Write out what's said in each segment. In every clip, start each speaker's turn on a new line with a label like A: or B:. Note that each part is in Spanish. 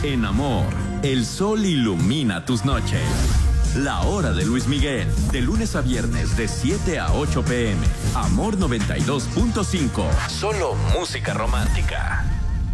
A: En amor, el sol ilumina tus noches. La hora de Luis Miguel, de lunes a viernes de 7 a 8 p.m. Amor 92.5. Solo música romántica.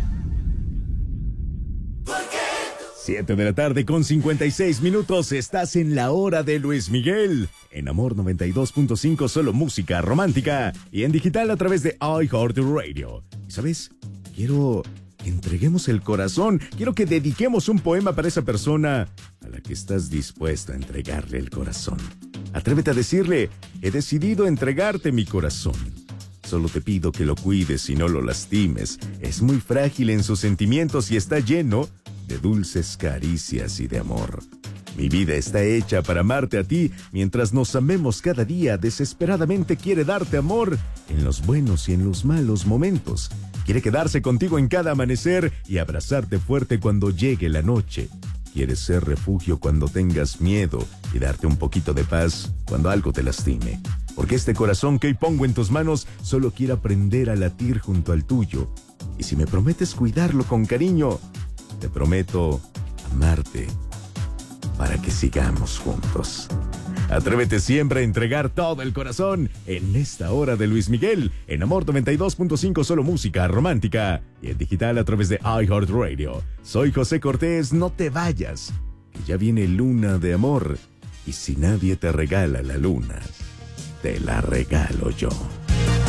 B: 7 de la tarde con 56 minutos. Estás en la hora de Luis Miguel. En Amor 92.5, solo música romántica. Y en digital a través de iHeartRadio. ¿Y sabes? Quiero que entreguemos el corazón. Quiero que dediquemos un poema para esa persona a la que estás dispuesta a entregarle el corazón. Atrévete a decirle: he decidido entregarte mi corazón. Solo te pido que lo cuides y no lo lastimes. Es muy frágil en sus sentimientos y está lleno de dulces caricias y de amor. Mi vida está hecha para amarte a ti. Mientras nos amemos cada día, desesperadamente quiere darte amor en los buenos y en los malos momentos. Quiere quedarse contigo en cada amanecer y abrazarte fuerte cuando llegue la noche. Quiere ser refugio cuando tengas miedo y darte un poquito de paz cuando algo te lastime. Porque este corazón que hoy pongo en tus manos solo quiere aprender a latir junto al tuyo. Y si me prometes cuidarlo con cariño, te prometo amarte para que sigamos juntos. Atrévete siempre a entregar todo el corazón en esta hora de Luis Miguel, en Amor 92.5, solo música romántica, y en digital a través de iHeartRadio. Soy José Cortés, no te vayas, que ya viene Luna de Amor, y si nadie te regala la luna, te la regalo yo.